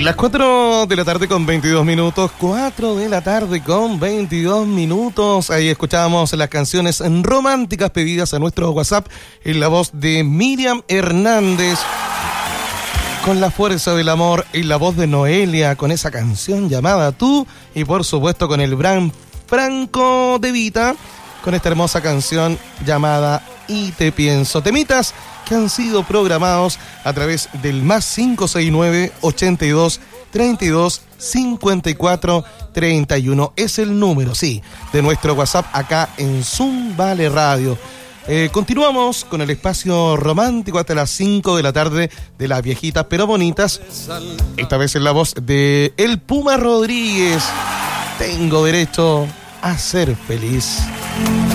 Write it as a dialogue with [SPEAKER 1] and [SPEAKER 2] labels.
[SPEAKER 1] Las 4 de la tarde con 22 minutos, 4 de la tarde con 22 minutos. Ahí escuchábamos las canciones románticas pedidas a nuestro WhatsApp en la voz de Miriam Hernández, con la fuerza del amor, en la voz de Noelia, con esa canción llamada Tú, y por supuesto con el gran Franco De Vita, con esta hermosa canción llamada Y Te Pienso. Temitas que han sido programados a través del más 569 82 32 54 31. Es el número, sí, de nuestro WhatsApp acá en Zoom Vale Radio. Continuamos con el espacio romántico hasta las 5 de la tarde de las viejitas pero bonitas. Esta vez en la voz de El Puma Rodríguez. Tengo derecho a ser feliz.